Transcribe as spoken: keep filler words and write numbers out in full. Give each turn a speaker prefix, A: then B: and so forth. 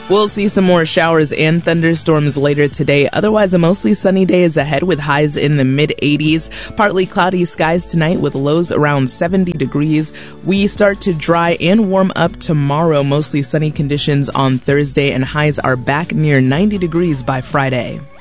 A: We'll see some more showers and thunderstorms later today. Otherwise, a mostly sunny day is ahead with highs in the mid eighties. Partly cloudy skies tonight with lows around seventy degrees. We start to dry and warm up tomorrow. Mostly sunny conditions on Thursday, and highs are back near ninety degrees by Friday.